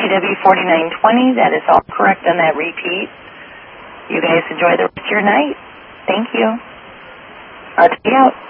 YW4920. That is all correct on that repeat. You guys enjoy the rest of your night. Thank you. RT out.